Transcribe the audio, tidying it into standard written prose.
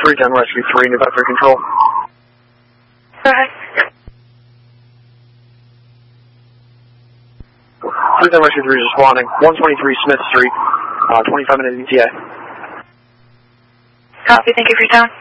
Freetown Rescue 3, New Bedford Control. Go ahead. Freetown Rescue 3 is responding. 123 Smith Street, 25-minute ETA. Copy, thank you, Freetown.